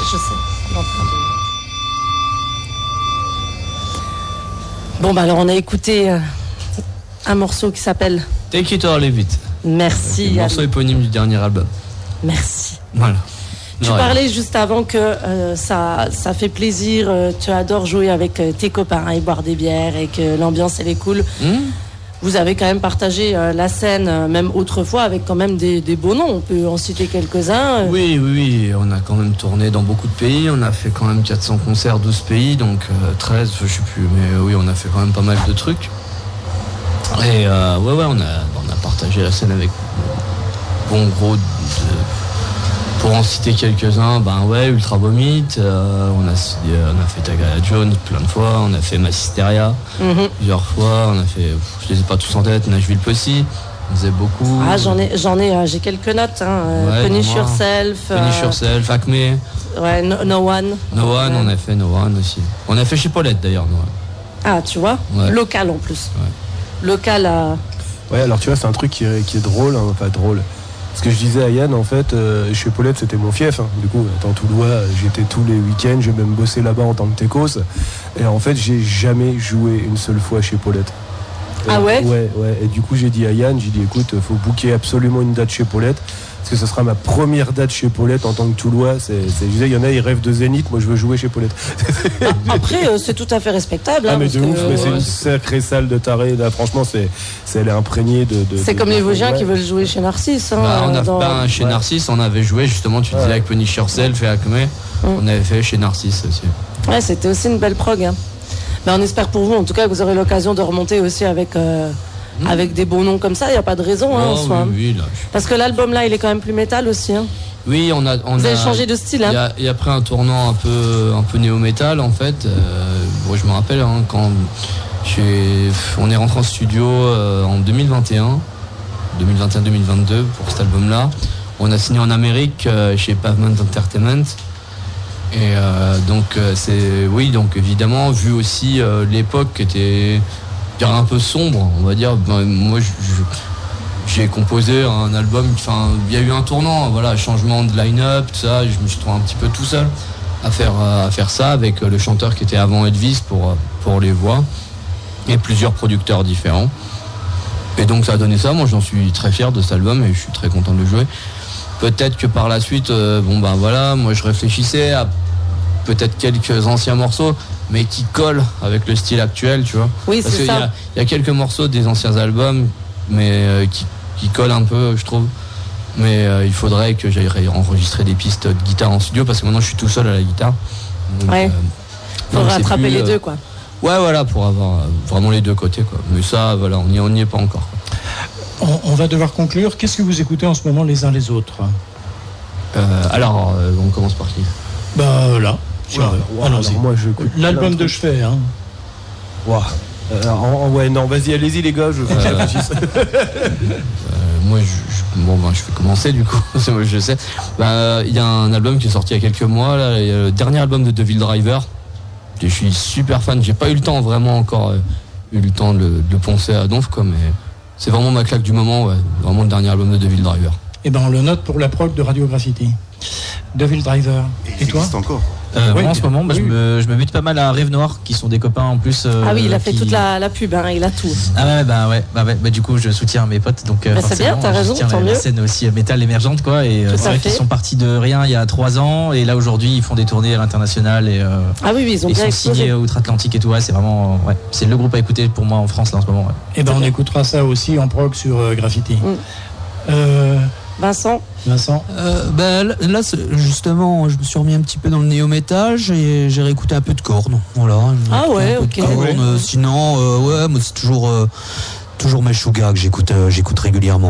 je sais. Elle est en train de... Bon, bah alors on a écouté un morceau qui s'appelle Take It or Leave It. Merci. Le morceau éponyme du dernier album. Merci. Voilà. Tu parlais juste avant que ça fait plaisir, tu adores jouer avec tes copains et boire des bières et que l'ambiance elle est cool. Vous avez quand même partagé la scène, même autrefois, avec quand même des beaux noms. On peut en citer quelques-uns. Oui. On a quand même tourné dans beaucoup de pays. On a fait quand même 400 concerts, 12 pays, donc 13, je sais plus. Mais oui, on a fait quand même pas mal de trucs. Et on a partagé la scène avec bon gros... Pour en citer quelques-uns, Ultra Vomit, on a fait Tagala Jones plein de fois, on a fait Massisteria plusieurs fois, on a fait, je les ai pas tous en tête, Nashville Posse, on faisait beaucoup. Ah, j'ai quelques notes, Punish Yourself. Acme. Ouais, No One. No One, on a fait No One aussi. On a fait chez Paulette d'ailleurs, No One. Ah, tu vois, local en plus. Ouais. Local à... Ouais, alors tu vois, c'est un truc qui est drôle, enfin drôle. Ce que je disais à Yann, en fait, chez Paulette, c'était mon fief. Du coup, en Toulouse, j'étais tous les week-ends, j'ai même bossé là-bas en tant que techos. Et en fait, j'ai jamais joué une seule fois chez Paulette. Ah ouais ? Ouais. Et du coup, j'ai dit à Yann, écoute, faut booker absolument une date chez Paulette. Parce que ce sera ma première date chez Paulette en tant que Toulois. Je disais, il y en a, ils rêvent de Zénith, moi je veux jouer chez Paulette. Après, c'est tout à fait respectable. Mais de ouf, mais c'est une sacrée salle de taré. Là, franchement, elle est imprégnée de. C'est comme les Vosgiens qui veulent jouer chez Narcisse. Chez Narcisse, on avait joué justement, tu disais avec Punish Yourself et Acme. On avait fait chez Narcisse aussi. Ouais, c'était aussi une belle prog. Mais on espère pour vous, en tout cas, que vous aurez l'occasion de remonter aussi avec des beaux noms comme ça. Il n'y a pas de raison en soi. Oui, là, parce que l'album là, il est quand même plus métal aussi. Oui, vous avez changé de style. Il y a pris un tournant un peu néo-métal en fait. Je me rappelle quand on est rentré en studio en 2021-2022 pour cet album-là. On a signé en Amérique chez Pavement Entertainment. Et donc évidemment vu aussi l'époque qui était un peu sombre, on va dire. Moi, j'ai composé un album. Enfin, il y a eu un tournant, changement de line-up, tout ça. Je me suis trouvé un petit peu tout seul à faire ça avec le chanteur qui était avant Elvis pour les voix et plusieurs producteurs différents. Et donc ça a donné ça. Moi, j'en suis très fier de cet album et je suis très content de le jouer. Peut-être que par la suite, moi, je réfléchissais à peut-être quelques anciens morceaux, mais qui collent avec le style actuel, tu vois. Oui, parce c'est qu'il y a quelques morceaux des anciens albums, mais qui collent un peu, je trouve. Mais il faudrait que j'aille enregistrer des pistes de guitare en studio, parce que maintenant je suis tout seul à la guitare. Donc, faut rattraper les deux, quoi. Ouais, pour avoir vraiment les deux côtés, quoi. Mais ça, on n'y est pas encore, quoi. On va devoir conclure. Qu'est-ce que vous écoutez en ce moment les uns les autres ? On commence par qui ? Là. Allons-y. Moi, j'écoute l'album de chevet, hein. Vas-y, allez-y les gars, je moi, je vais commencer du coup. Moi, je sais. Il y a un album qui est sorti il y a quelques mois. Là, il y a le dernier album de Devil Driver. Je suis super fan. J'ai pas eu le temps vraiment encore de le poncer à donf, quoi. Mais c'est vraiment ma claque du moment. Ouais. Vraiment le dernier album de Devil Driver. On le note pour la prog de Radio Graffiti. Devil Driver. Et toi ? Encore. Moi, en ce moment, je me bute pas mal à Rêve Noir, qui sont des copains en plus. Il a fait toute la pub, il a tout. Du coup, je soutiens mes potes, donc c'est bien, t'as raison, tant mieux. La scène aussi métal émergente, quoi. Et c'est vrai qu'ils sont partis de rien il y a 3 ans, et là aujourd'hui, ils font des tournées à l'international et ils ont ils bien sont signés outre-Atlantique et tout. C'est vraiment, c'est le groupe à écouter pour moi en France là en ce moment. Ouais. On écoutera ça aussi en prog sur Graffiti. Vincent. Là, justement, je me suis remis un petit peu dans le néo-métal et j'ai réécouté un peu de Korn. Voilà. Ok. Sinon, moi, c'est toujours Meshuggah que j'écoute régulièrement.